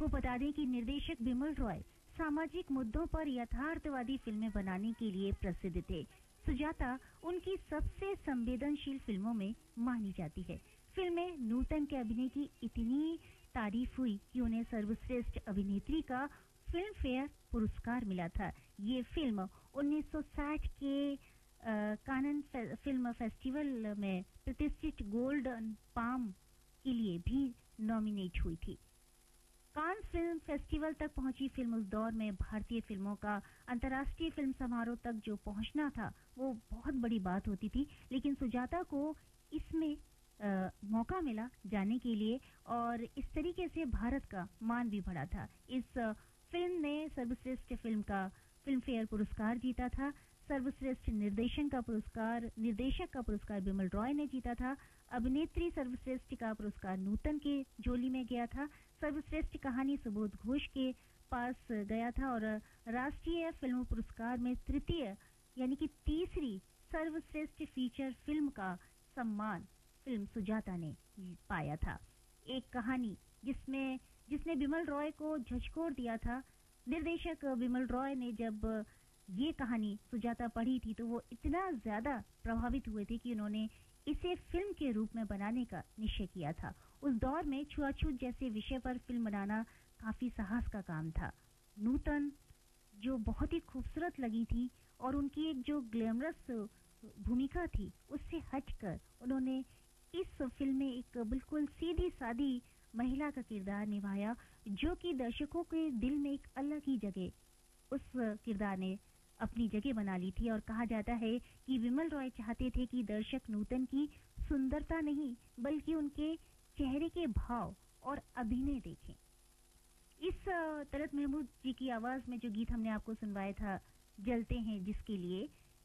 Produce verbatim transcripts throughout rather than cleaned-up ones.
आपको बता दें कि निर्देशक बिमल रॉय सामाजिक मुद्दों पर यथार्थवादी फिल्में बनाने के लिए प्रसिद्ध थे। सुजाता उनकी सबसे संवेदनशील फिल्मों में मानी जाती है। फिल्म में नूतन के अभिनय की इतनी तारीफ हुई कि उन्हें सर्वश्रेष्ठ अभिनेत्री का फिल्म फेयर पुरस्कार मिला था। ये फिल्म उन्नीस सौ साठ के कानन फे, फिल्म फेस्टिवल में प्रतिष्ठित गोल्डन पाम के लिए भी नॉमिनेट हुई थी। कान फिल्म फेस्टिवल तक पहुंची फिल्म उस दौर में भारतीय फिल्मों का अंतर्राष्ट्रीय फिल्म समारोह तक जो पहुंचना था वो बहुत बड़ी बात होती थी, लेकिन सुजाता को इसमें आ, मौका मिला जाने के लिए और इस तरीके से भारत का मान भी बढ़ा था। इस आ, फिल्म ने सर्वश्रेष्ठ फिल्म का फिल्म फेयर पुरस्कार जीता था। सर्वश्रेष्ठ निर्देशन का पुरस्कार निर्देशक का पुरस्कार बिमल रॉय ने जीता था। अभिनेत्री सर्वश्रेष्ठ का पुरस्कार नूतन के झोली में गया था। सर्वश्रेष्ठ कहानी सुबोध घोष के पास गया था और राष्ट्रीय फिल्म पुरस्कार में तृतीय यानी कि तीसरी सर्वश्रेष्ठ फीचर फिल्म का सम्मान फिल्म सुजाता ने पाया था। एक कहानी जिसमें जिसने बिमल रॉय को झकझोर दिया था। निर्देशक बिमल रॉय ने जब ये कहानी सुजाता पढ़ी थी तो वो इतना ज्यादा प्रभावित हुए थे कि उन्होंने इसे फिल्म के रूप में बनाने का निश्चय किया था। उस दौर में छुआछूत जैसे विषय पर फिल्म बनाना काफी साहस का काम था। नूतन जो बहुत ही खूबसूरत लगी थी और उनकी एक जो ग्लैमरस भूमिका थी उससे हटकर उन्होंने इस फिल्म में एक बिल्कुल सीधी सादी महिला का किरदार निभाया, जो कि दर्शकों के दिल में एक अलग ही जगह उस किरदार ने अपनी जगह बना ली थी। और कहा जाता है कि विमल रॉय चाहते थे कि दर्शक नूतन की सुंदरता नहीं बल्कि उनके चेहरे के भाव और अभिनय देखें। इस तलत महमूद जी की आवाज में जो गीत हमने आपको सुनवाया था, जलते हैं जिसके लिए,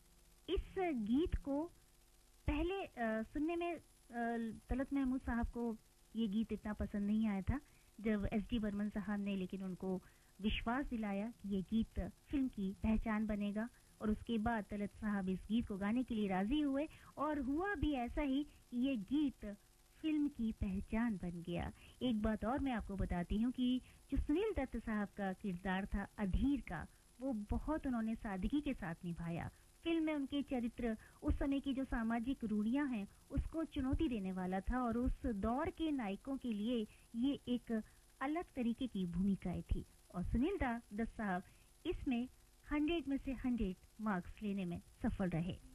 इस गीत को पहले आ, सुनने में तलत महमूद साहब को ये गीत इतना पसंद नहीं आया था जब एस डी बर्मन साहब ने लेकिन उनको विश्वास दिलाया कि ये गीत फिल्म की पहचान बनेगा और उसके बाद तलत साहब इस गीत को गाने के लिए राजी हुए और हुआ भी ऐसा ही कि ये गीत फिल्म की पहचान बन गया। एक बात और मैं आपको बताती हूँ कि जो सुनील दत्त साहब का किरदार था अधीर का, वो बहुत उन्होंने सादगी के साथ निभाया। फिल्म में उनके चरित्र उस समय की जो सामाजिक रूढ़ियां हैं उसको चुनौती देने वाला था और उस दौर के नायकों के लिए ये एक अलग तरीके की भूमिकाएं थी और सुनील दत्त साहब इसमें हंड्रेड में से हंड्रेड मार्क्स लेने में सफल रहे।